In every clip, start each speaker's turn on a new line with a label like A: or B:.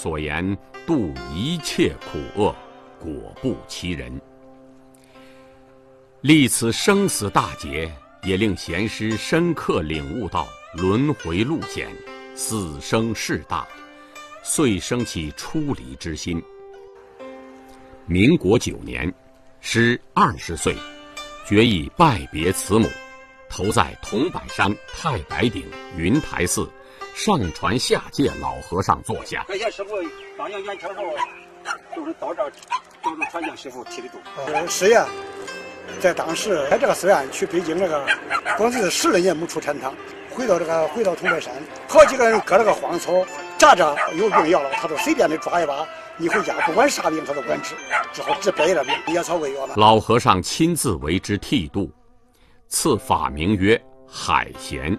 A: 所言，度一切苦厄，果不其人。历此生死大劫，也令贤师深刻领悟到轮回路险，死生事大，遂生起出离之心。民国9年，师20岁，决意拜别慈母，投在桐柏山太白顶云台寺上传下界老和尚座下。
B: 这些师傅当年元朝时候都是到这儿，都是传教师傅提的度。
C: 师爷在当时在这个寺院去北京，这个光是10来年没出禅堂，回到桐柏山，好几个人割了个荒草，扎着有病要了，他都随便的抓一把，你回家不管啥病他都管治，只好治百叶病，野草为药了。
A: 老和尚亲自为之剃度，赐法名曰海贤。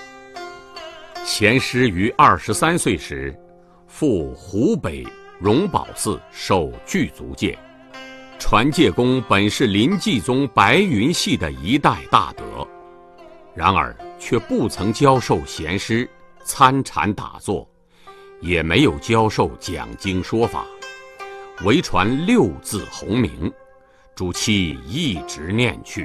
A: 贤师于23岁时，赴湖北荣宝寺受具足戒。传戒功本是临济宗白云系的一代大德，然而却不曾教授贤师参禅打坐，也没有教授讲经说法，唯传6字洪名，主其一直念去。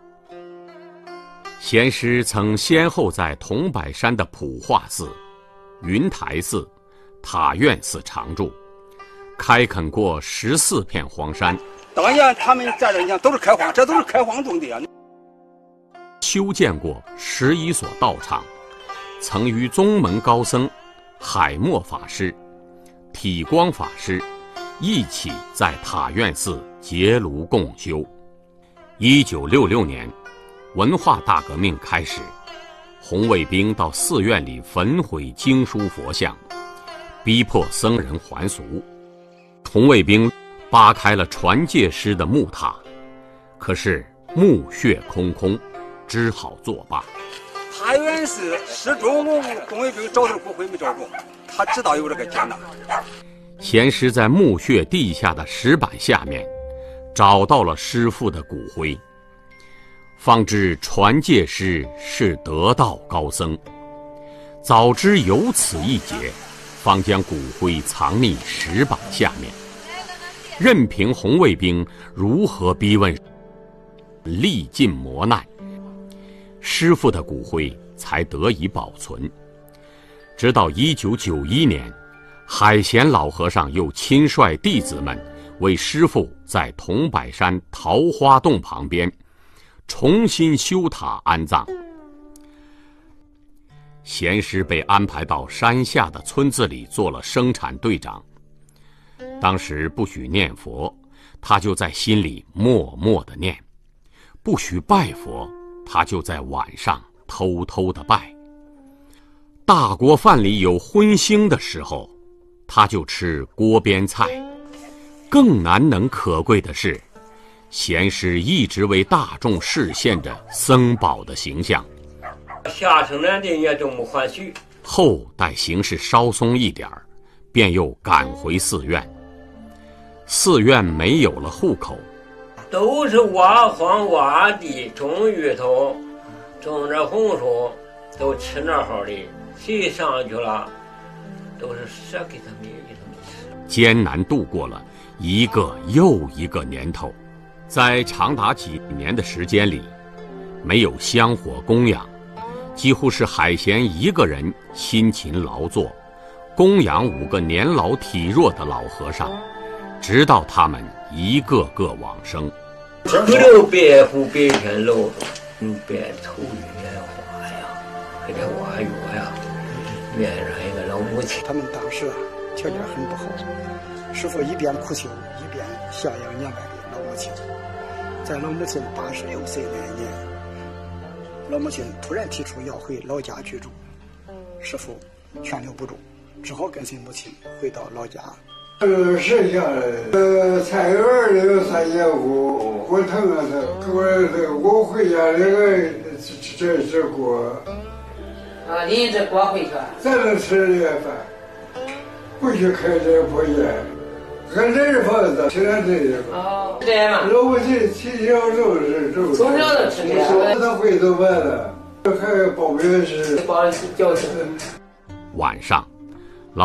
A: 贤师曾先后在桐柏山的普化寺、云台寺、塔院寺常住，开垦过14片荒山。
B: 当年他们在这，你看都是开荒，这都是开荒种地啊。
A: 修建过11所道场，曾与宗门高僧海默法师、体光法师一起在塔院寺结庐共修。1966年，文化大革命开始，红卫兵到寺院里焚毁经书佛像，逼迫僧人还俗。红卫兵扒开了传戒师的木塔，可是墓穴空空，只好作罢。
B: 塔院寺始终红卫兵找到骨灰没找着，他知道有这个劫难。
A: 贤师在墓穴地下的石板下面找到了师父的骨灰，方知传戒师是得道高僧。早知有此一劫，方将骨灰藏匿石板下面，任凭红卫兵如何逼问，历尽磨难，师父的骨灰才得以保存。直到1991年，海贤老和尚又亲率弟子们为师父在桐柏山桃花洞旁边重新修塔安葬。贤师被安排到山下的村子里做了生产队长。当时不许念佛，他就在心里默默地念；不许拜佛，他就在晚上偷偷地拜。大锅饭里有荤腥的时候，他就吃锅边菜。更难能可贵的是，贤师一直为大众示现着僧宝的形象。
D: 下城南的也都没还许。
A: 后待形势稍松一点，便又赶回寺院。寺院没有了户口，
D: 都是挖荒挖地，种芋头，种着红薯，都吃那好的。谁上去了，都是舍给他们吃。
A: 艰难度过了一个又一个年头，在长达几年的时间里，没有香火供养，几乎是海贤一个人辛勤劳作，供养5个年老体弱的老和尚，直到他们一个个往生。
D: 不留白虎白天露，白头莲花呀，给这挖药呀，面上一个老母亲。
C: 他们当时条件很不好，师父一边苦修，一边孝养年迈的老母亲。在老母亲86岁那年，老母亲突然提出要回老家居住，师父劝留不住，只好跟随母亲回到老家。
E: 剩下的菜园里有3间屋，火腾啊我回家那个这锅
F: 啊，你这锅回去
E: 咱能吃这饭，不许开这破烟，俺这是房子，现在这个
F: 哦，这样嘛。
E: 老母亲从小就是
F: 从小就吃这个，
E: 他回头完了，还包面是
F: 包饺子。
A: 晚上，